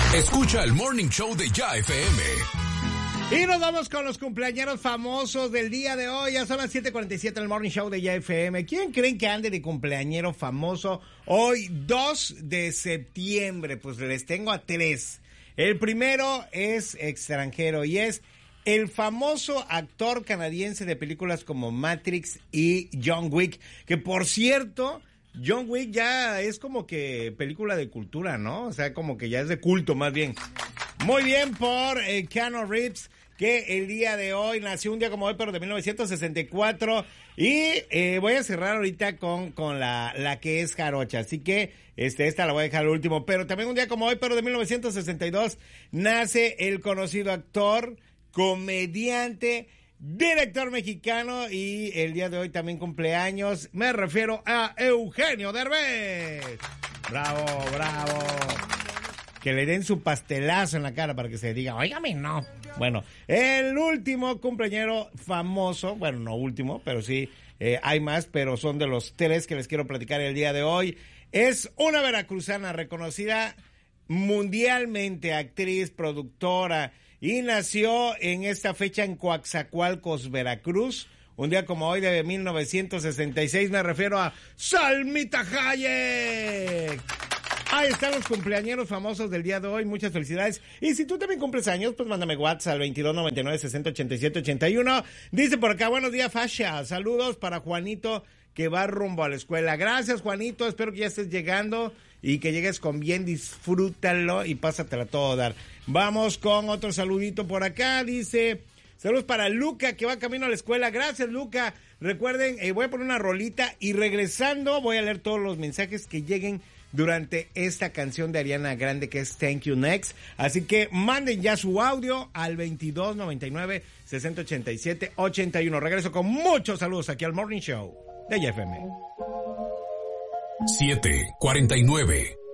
Escucha el Morning Show de Ya FM. Y nos vamos con los cumpleañeros famosos del día de hoy. Ya son las 7:47 en el Morning Show de Ya FM. ¿Quién creen que ande de cumpleañero famoso hoy, 2 de septiembre? Pues les tengo a 3. El primero es extranjero y es el famoso actor canadiense de películas como Matrix y John Wick, que por cierto, John Wick ya es como que película de cultura, ¿no? O sea, como que ya es de culto más bien. Muy bien por Keanu Reeves, que el día de hoy nació un día como hoy, pero de 1964. Y voy a cerrar ahorita con la que es jarocha. Así que esta la voy a dejar al último. Pero también un día como hoy, pero de 1962, nace el conocido actor, comediante, director mexicano, y el día de hoy también cumpleaños. Me refiero a Eugenio Derbez. Bravo, bravo. Que le den su pastelazo en la cara para que se diga, óigame, no. Bueno, el último cumpleañero famoso, bueno, no último, pero sí, hay más, pero son de los 3 que les quiero platicar el día de hoy. Es una veracruzana reconocida mundialmente, actriz, productora, y nació en esta fecha en Coatzacoalcos, Veracruz. Un día como hoy de 1966, me refiero a Salmita Hayek. Ahí están los cumpleañeros famosos del día de hoy. Muchas felicidades. Y si tú también cumples años, pues mándame WhatsApp al 2299-6087-81. Dice por acá, buenos días, Fasha. Saludos para Juanito, que va rumbo a la escuela. Gracias, Juanito. Espero que ya estés llegando y que llegues con bien. Disfrútalo y pásatela todo a dar. Vamos con otro saludito por acá. Dice, saludos para Luca, que va camino a la escuela. Gracias, Luca. Recuerden, voy a poner una rolita y regresando voy a leer todos los mensajes que lleguen durante esta canción de Ariana Grande, que es Thank You Next. Así que manden ya su audio al 2299-6087-81. Regreso con muchos saludos aquí al Morning Show de YFM. 7:49.